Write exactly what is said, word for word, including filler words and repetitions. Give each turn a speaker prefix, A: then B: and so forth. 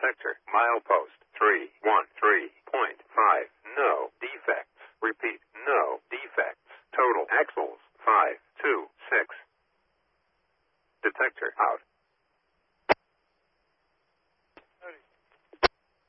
A: Detector, milepost, three one three point five. No defects. Repeat, no defects. Total axles, five two six. Detector out.